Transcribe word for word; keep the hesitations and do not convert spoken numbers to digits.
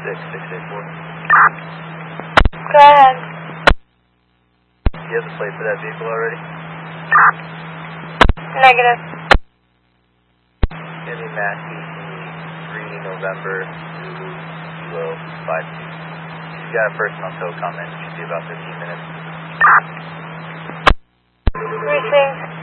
six six eight four. Go ahead. Do you have the plate for that vehicle already? Negative. Give me Matt D C three November Zulu Kilo five two. You got a personal tow comment. It should be about fifteen minutes. Received.